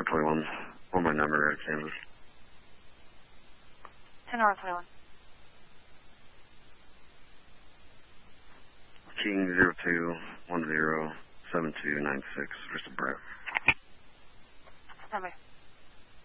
10-21. On my number at Kansas. 10-21. King 02107296. Mr. Brett. Number.